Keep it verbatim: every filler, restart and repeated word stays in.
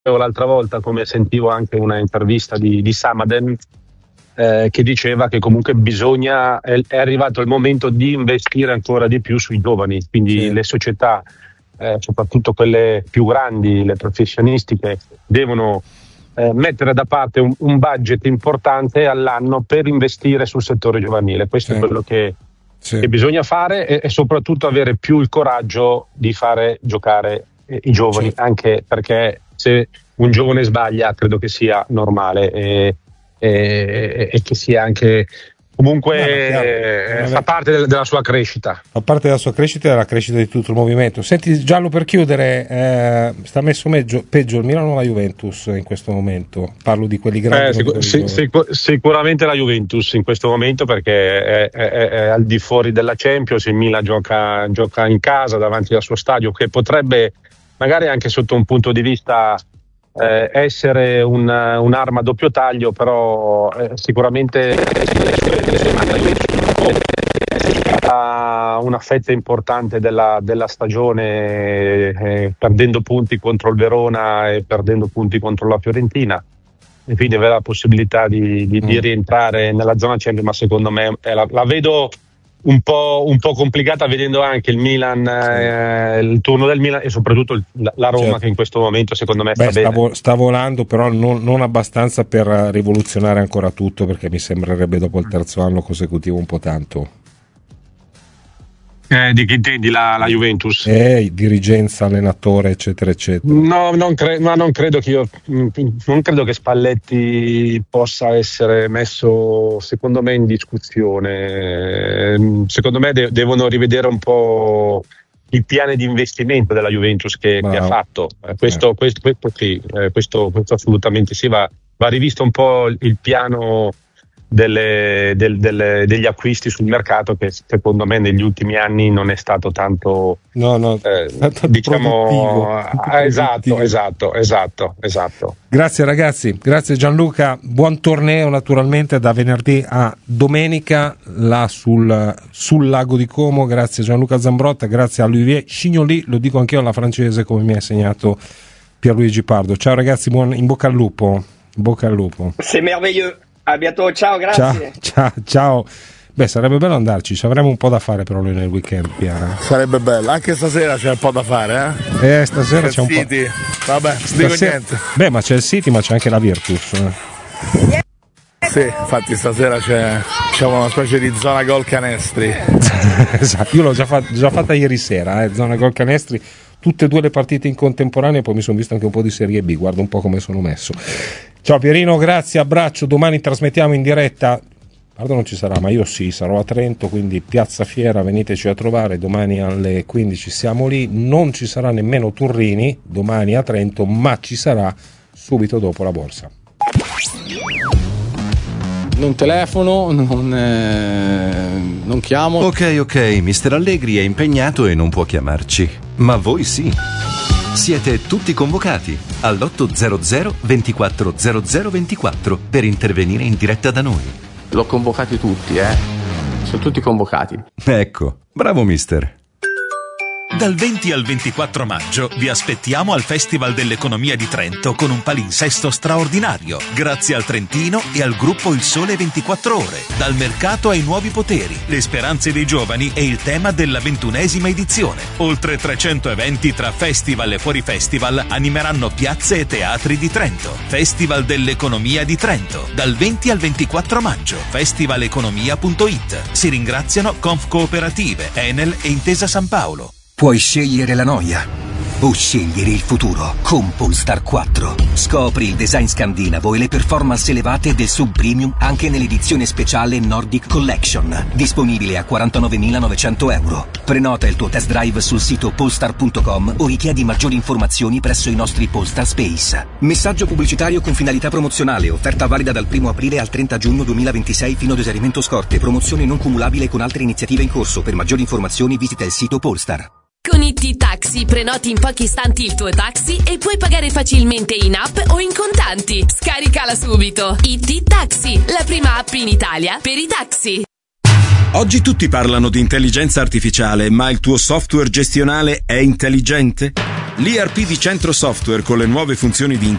l'altra volta, come sentivo anche una intervista di, di Samaden, eh, che diceva che comunque bisogna, è, è arrivato il momento di investire ancora di più sui giovani, quindi sì. Le società, eh, soprattutto quelle più grandi, le professionistiche, devono eh, mettere da parte un, un budget importante all'anno per investire sul settore giovanile. Questo sì. È quello che, sì. che bisogna fare e, e soprattutto avere più il coraggio di fare giocare eh, i giovani, sì. Anche perché se un giovane sbaglia credo che sia normale e, e, e che sia anche comunque no, eh, fa parte del, della sua crescita. Fa parte della sua crescita e della crescita di tutto il movimento. Senti Giallo, per chiudere, eh, sta messo meggio, peggio il Milano o la Juventus in questo momento? Parlo di quelli grandi. Eh, sicur- sic- sic- sicuramente la Juventus in questo momento, perché è, è, è al di fuori della Champions. Il Milan gioca, gioca in casa davanti al suo stadio, che potrebbe magari anche sotto un punto di vista eh, essere un, un'arma a doppio taglio, però eh, sicuramente una fetta importante della, della stagione, eh, perdendo punti contro il Verona e perdendo punti contro la Fiorentina, e quindi avere la possibilità di, di, di rientrare nella zona Champions, ma secondo me eh, la, la vedo un po', un po' complicata, vedendo anche il Milan, eh, il turno del Milan e soprattutto il, la Roma, certo. Che in questo momento secondo me sta Beh, bene. Sta, vo- sta volando, però non, non abbastanza per rivoluzionare ancora tutto, perché mi sembrerebbe dopo il terzo anno consecutivo un po' tanto. Eh, di che intendi la, la Juventus? Eh, dirigenza, allenatore, eccetera, eccetera. No, non, cre- ma non credo che io non credo che Spalletti possa essere messo, secondo me, in discussione. Secondo me de- devono rivedere un po' il piano di investimento della Juventus che, che ha fatto. Eh, questo, eh. questo, questo, sì, eh, questo, questo assolutamente sì, va, va rivisto un po' il piano Delle, del, delle, degli acquisti sul mercato, che secondo me negli ultimi anni non è stato tanto, no, no, eh, diciamo eh, esatto, esatto, esatto, esatto. Grazie ragazzi, grazie Gianluca, buon torneo naturalmente da venerdì a domenica là sul, sul lago di Como. Grazie Gianluca Zambrotta, grazie a Olivier Chignoli, lo dico anch'io alla francese come mi ha insegnato Pierluigi Pardo. Ciao ragazzi, buon, in bocca al lupo, in bocca al lupo. C'est merveilleux. A bientôt, ciao, grazie. Ciao, ciao, ciao. Beh, sarebbe bello andarci, ci avremo un po' da fare però noi nel weekend, Piara. Sarebbe bello, anche stasera c'è un po' da fare, eh? Eh, stasera c'è, c'è un City. Po'. Vabbè, stasera... dico niente. Beh, ma c'è il City, ma c'è anche la Virtus. Eh. Sì, infatti stasera c'è, c'è una specie di zona gol canestri. Esatto, io l'ho già, fat- già fatta ieri sera, eh, zona gol canestri, tutte e due le partite in contemporanea, e poi mi sono visto anche un po' di Serie B, guarda un po' come sono messo. Ciao Pierino, grazie, abbraccio, domani trasmettiamo in diretta, guarda non ci sarà, ma io sì, sarò a Trento, quindi Piazza Fiera, veniteci a trovare, domani alle quindici siamo lì, non ci sarà nemmeno Turrini domani a Trento, ma ci sarà subito dopo la borsa. Non telefono, non, eh, non chiamo. Ok, ok, mister Allegri è impegnato e non può chiamarci, ma voi sì. Siete tutti convocati all'otto hundred ventiquattro zero zero ventiquattro per intervenire in diretta da noi. L'ho convocati tutti, eh. Sono tutti convocati. Ecco, bravo mister. Dal venti al ventiquattro maggio vi aspettiamo al Festival dell'Economia di Trento con un palinsesto straordinario, grazie al Trentino e al gruppo Il Sole ventiquattro Ore. Dal mercato ai nuovi poteri, le speranze dei giovani e il tema della ventunesima edizione. Oltre trecento eventi tra festival e fuori festival animeranno piazze e teatri di Trento. Festival dell'Economia di Trento, dal venti al ventiquattro maggio. festivaleconomia punto it. Si ringraziano Confcooperative, Enel e Intesa San Paolo. Puoi scegliere la noia o scegliere il futuro con Polestar quattro. Scopri il design scandinavo e le performance elevate del sub premium anche nell'edizione speciale Nordic Collection, disponibile a quarantanovemilanovecento euro. Prenota il tuo test drive sul sito polestar punto com o richiedi maggiori informazioni presso i nostri Polestar Space. Messaggio pubblicitario con finalità promozionale, offerta valida dal primo aprile al trenta giugno duemilaventisei fino ad esaurimento scorte, promozione non cumulabile con altre iniziative in corso. Per maggiori informazioni visita il sito Polestar. Con I T Taxi prenoti in pochi istanti il tuo taxi e puoi pagare facilmente in app o in contanti. Scaricala subito. I T Taxi, la prima app in Italia per i taxi. Oggi tutti parlano di intelligenza artificiale, ma il tuo software gestionale è intelligente? L'I R P di Centro Software con le nuove funzioni di